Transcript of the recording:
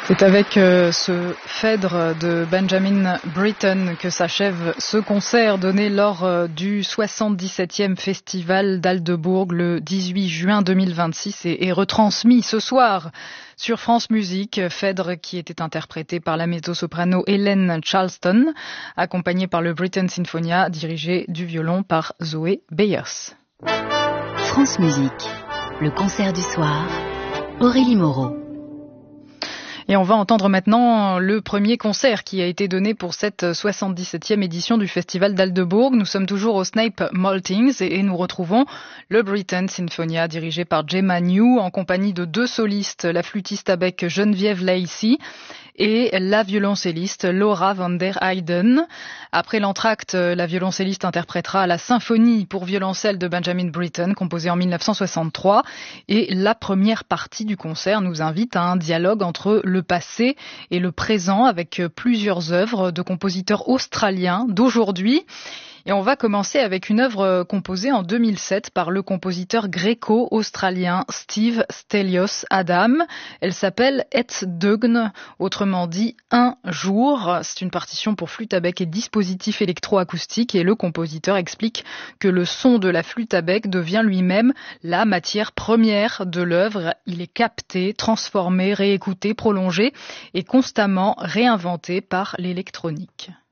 C'est avec ce Phèdre de Benjamin Britten que s'achève ce concert donné lors du 77e festival d'Aldebourg le 18 juin 2026 et retransmis ce soir sur France Musique. Phèdre qui était interprété par la mezzo-soprano Hélène Charleston, accompagnée par le Britten Sinfonia dirigé du violon par Zoé Beyers. France Musique, le concert du soir, Aurélie Moreau. Et on va entendre maintenant le premier concert qui a été donné pour cette 77e édition du Festival d'Aldebourg. Nous sommes toujours au Snape Maltings et nous retrouvons le Britten Sinfonia dirigé par Gemma New en compagnie de deux solistes, la flûtiste à bec Geneviève Lacey et la violoncelliste Laura van der Heyden. Après l'entracte, la violoncelliste interprétera la symphonie pour violoncelle de Benjamin Britten, composée en 1963. Et la première partie du concert nous invite à un dialogue entre le passé et le présent avec plusieurs œuvres de compositeurs australiens d'aujourd'hui. Et on va commencer avec une œuvre composée en 2007 par le compositeur gréco-australien Steve Stelios Adam. Elle s'appelle Et Deugn, autrement dit un jour. C'est une partition pour flûte à bec et dispositif électroacoustique et le compositeur explique que le son de la flûte à bec devient lui-même la matière première de l'œuvre. Il est capté, transformé, réécouté, prolongé et constamment réinventé par l'électronique.